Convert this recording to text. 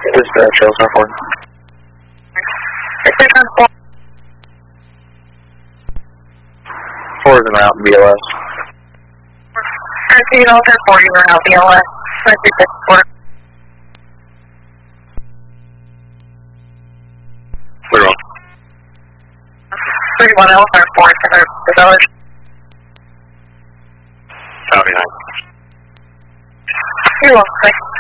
Dispatch, Charles R4. Four is en route in BLS. You know, 1040 are out BLS. 936 We're on. 31 L, 4 for the village. Copy, 9. You're welcome.